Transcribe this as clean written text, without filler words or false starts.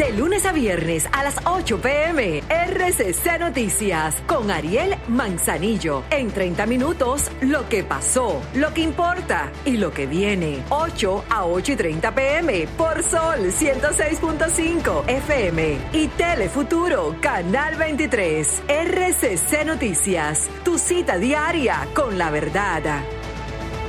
De lunes a viernes a las 8 p.m. RCC Noticias con Ariel Manzanillo. En 30 minutos, lo que pasó, lo que importa y lo que viene. 8 a 8:30 p.m. por Sol 106.5 FM y Telefuturo Canal 23. RCC Noticias, tu cita diaria con la verdad.